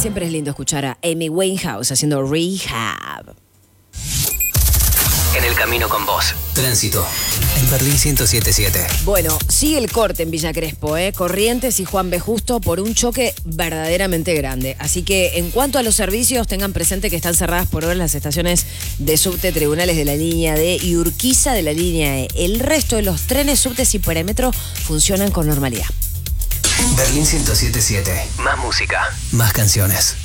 Siempre es lindo escuchar a Amy Winehouse haciendo Rehab. En el camino con vos. Tránsito. En Berlín 107.7. Bueno, sigue el corte en Villa Crespo, Corrientes y Juan B. Justo por un choque verdaderamente grande. Así que en cuanto a los servicios, tengan presente que están cerradas por ahora las estaciones de subte Tribunales de la línea D y Urquiza de la línea E. El resto de los trenes, subtes y Perémetro funcionan con normalidad. Berlín 107.7. Más música. Más canciones.